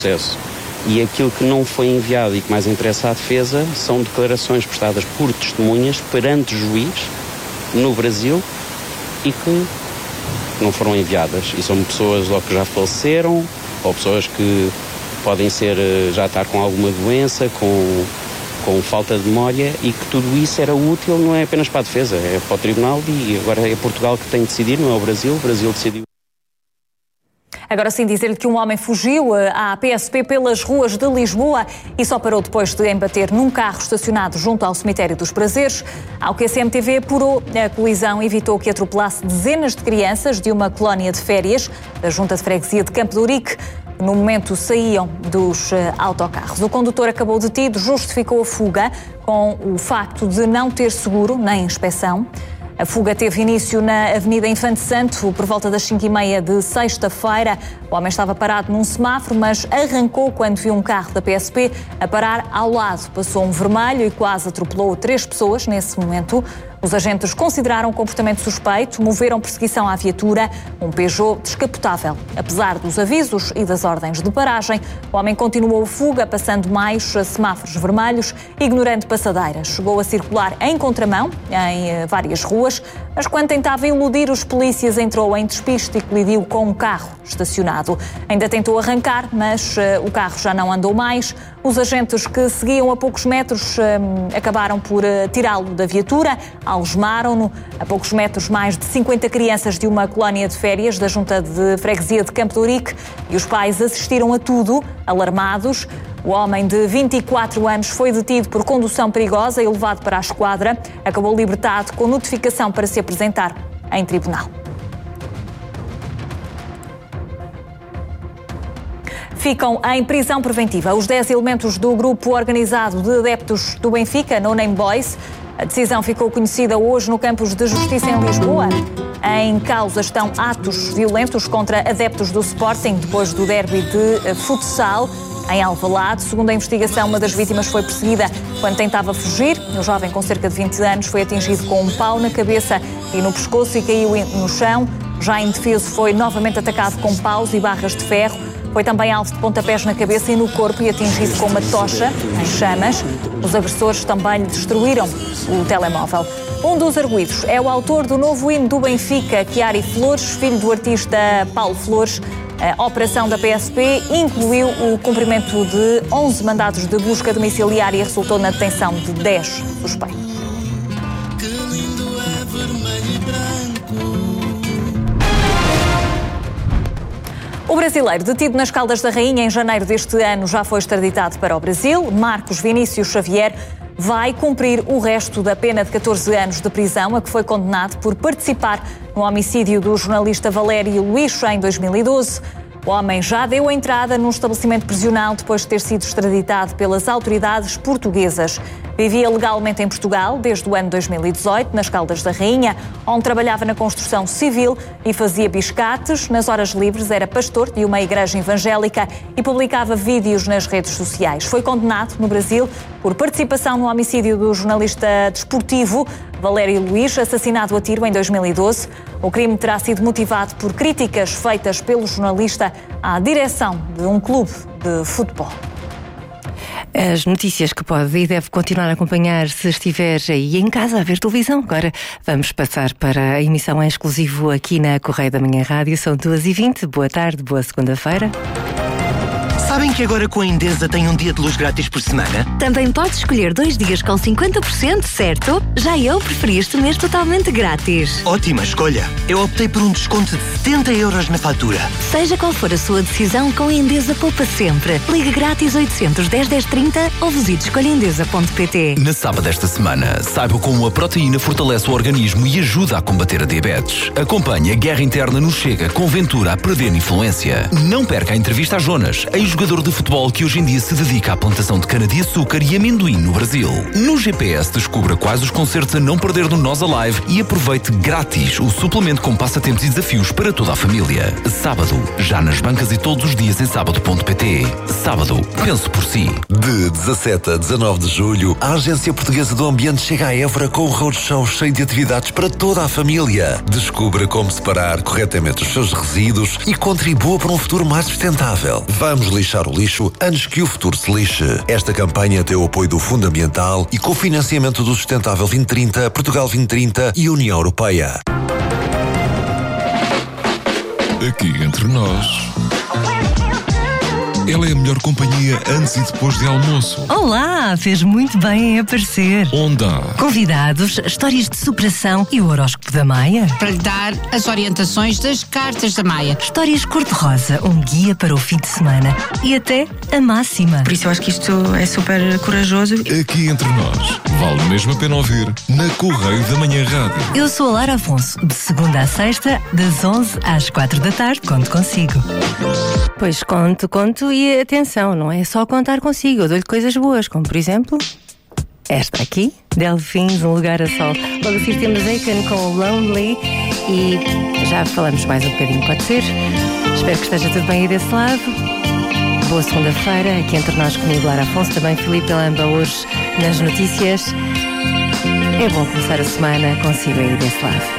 processo. E aquilo que não foi enviado e que mais interessa à defesa são declarações prestadas por testemunhas perante juiz no Brasil e que não foram enviadas. E são pessoas ou que já faleceram, ou pessoas que podem já estar com alguma doença, com falta de memória, e que tudo isso era útil não é apenas para a defesa, é para o tribunal, e agora é Portugal que tem de decidir, não é o Brasil decidiu. Agora sim, dizer-lhe que um homem fugiu à PSP pelas ruas de Lisboa e só parou depois de embater num carro estacionado junto ao cemitério dos Prazeres. Ao que a CMTV apurou, a colisão evitou que atropelasse dezenas de crianças de uma colónia de férias da Junta de Freguesia de Campo de Ourique. No momento saíam dos autocarros. O condutor acabou detido, justificou a fuga com o facto de não ter seguro nem inspeção. A fuga teve início na Avenida Infante Santo por volta das 5h30 de sexta-feira. O homem estava parado num semáforo, mas arrancou quando viu um carro da PSP a parar ao lado. Passou um vermelho e quase atropelou 3 pessoas nesse momento. Os agentes consideraram o comportamento suspeito, moveram perseguição à viatura, um Peugeot descapotável. Apesar dos avisos e das ordens de paragem, o homem continuou a fuga, passando mais semáforos vermelhos, ignorando passadeiras. Chegou a circular em contramão, em várias ruas, mas quando tentava iludir os polícias, entrou em despiste e colidiu com um carro estacionado. Ainda tentou arrancar, mas o carro já não andou mais. Os agentes que seguiam a poucos metros acabaram por tirá-lo da viatura, algemaram-no. A poucos metros, mais de 50 crianças de uma colónia de férias da Junta de Freguesia de Campo de Ourique, e os pais assistiram a tudo, alarmados. O homem de 24 anos foi detido por condução perigosa e levado para a esquadra. Acabou libertado com notificação para se apresentar em tribunal. Ficam em prisão preventiva os 10 elementos do grupo organizado de adeptos do Benfica, No Name Boys. A decisão ficou conhecida hoje no Campos de Justiça em Lisboa. Em causa estão atos violentos contra adeptos do Sporting depois do derby de futsal em Alvalade. Segundo a investigação, uma das vítimas foi perseguida quando tentava fugir. O jovem, com cerca de 20 anos, foi atingido com um pau na cabeça e no pescoço e caiu no chão. Já indefeso, foi novamente atacado com paus e barras de ferro. Foi também alvo de pontapés na cabeça e no corpo e atingido com uma tocha em chamas. Os agressores também lhe destruíram o telemóvel. Um dos arguidos é o autor do novo hino do Benfica, Chiari Flores, filho do artista Paulo Flores. A operação da PSP incluiu o cumprimento de 11 mandados de busca domiciliária e resultou na detenção de 10 suspeitos. O brasileiro detido nas Caldas da Rainha em janeiro deste ano já foi extraditado para o Brasil. Marcos Vinícius Xavier vai cumprir o resto da pena de 14 anos de prisão a que foi condenado por participar no homicídio do jornalista Valério Luís em 2012. O homem já deu a entrada num estabelecimento prisional depois de ter sido extraditado pelas autoridades portuguesas. Vivia legalmente em Portugal desde o ano 2018, nas Caldas da Rainha, onde trabalhava na construção civil e fazia biscates. Nas horas livres era pastor de uma igreja evangélica e publicava vídeos nas redes sociais. Foi condenado no Brasil por participação no homicídio do jornalista desportivo Valério Luís, assassinado a tiro em 2012. O crime terá sido motivado por críticas feitas pelo jornalista à direção de um clube de futebol. As notícias que pode e deve continuar a acompanhar se estiver aí em casa a ver televisão. Agora vamos passar para a emissão em exclusivo aqui na Correio da Manhã Rádio. São 2h20. Boa tarde, boa segunda-feira. Sabem que agora com a Endesa tem um dia de luz grátis por semana? Também podes escolher 2 dias com 50%, certo? Já eu preferi este mês totalmente grátis. Ótima escolha! Eu optei por um desconto de 70 euros na fatura. Seja qual for a sua decisão, com a Endesa poupa sempre. Ligue grátis 810 1030 ou visite escolhaendesa.pt. Na sábado desta semana, saiba como a proteína fortalece o organismo e ajuda a combater a diabetes. Acompanhe a guerra interna no Chega com Ventura a perder influência. Não perca a entrevista a Jonas, ex-jogador de futebol que hoje em dia se dedica à plantação de cana-de-açúcar e amendoim no Brasil. No GPS descubra quais os concertos a não perder no Nós Alive e aproveite grátis o suplemento com passatempos e desafios para toda a família. Sábado, já nas bancas e todos os dias em sábado.pt. sábado, pense por si. De 17 a 19 de julho, a Agência Portuguesa do Ambiente chega a Évora com um roadshow cheio de atividades para toda a família. Descubra como separar corretamente os seus resíduos e contribua para um futuro mais sustentável. Vamos lixar o lixo antes que o futuro se lixe. Esta campanha tem o apoio do Fundo Ambiental e com o financiamento do Sustentável 2030, Portugal 2030 e União Europeia. Aqui entre nós, ela é a melhor companhia antes e depois de almoço. Olá, fez muito bem em aparecer. Onde há Convidados, histórias de superação e o horóscopo da Maia. Para lhe dar as orientações das cartas da Maia. Histórias cor-de-rosa, um guia para o fim de semana. E até a máxima. Por isso eu acho que isto é super corajoso. Aqui entre nós, vale mesmo a pena ouvir na Correio da Manhã Rádio. Eu sou a Lara Afonso, de segunda à sexta, das 11 às 4 da tarde, conto consigo. Pois conto e atenção, não é só contar consigo, eu dou-lhe coisas boas, como por exemplo, esta aqui, Delfins, um lugar a sol. Logo a seguir temos Aiken com o Lonely e já falamos mais um bocadinho, pode ser? Espero que esteja tudo bem aí desse lado. Boa segunda-feira, aqui entre nós comigo Lara Afonso, também Filipe Lamba hoje nas notícias. É bom começar a semana consigo aí desse lado.